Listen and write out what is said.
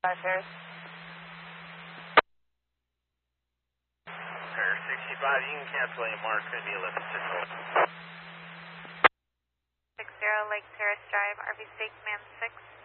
Paris. Paris 65, you can cancel AMR, it's going to be 1160. 60 Lake Terrace Drive, RV State Command 6.